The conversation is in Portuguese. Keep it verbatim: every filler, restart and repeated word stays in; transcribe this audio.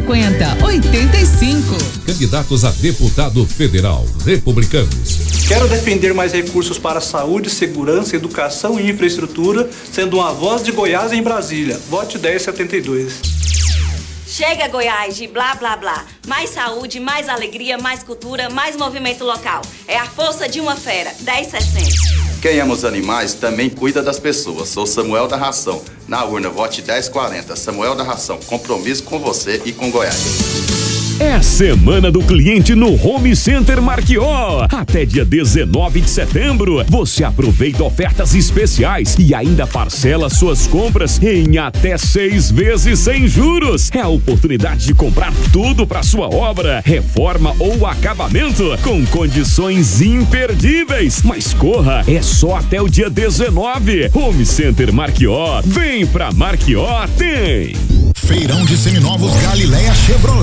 cinquenta, oitenta e cinco. Candidatos a deputado federal, republicanos. Quero defender mais recursos para saúde, segurança, educação e infraestrutura, sendo uma voz de Goiás em Brasília. Vote dez setenta e dois. Chega, Goiás, de blá, blá, blá. Mais saúde, mais alegria, mais cultura, mais movimento local. É a força de uma fera. dez sessenta. Quem ama os animais também cuida das pessoas. Sou Samuel da Ração. Na urna, vote dez quarenta. Samuel da Ração. Compromisso com você e com Goiás. É a semana do cliente no Home Center Marquió. Até dia dezenove de setembro, você aproveita ofertas especiais e ainda parcela suas compras em até seis vezes sem juros. É a oportunidade de comprar tudo para sua obra, reforma ou acabamento com condições imperdíveis. Mas corra, é só até o dia dezenove. Home Center Marquió. Vem pra Marquió, tem! Feirão de Seminovos Galileia Chevrolet.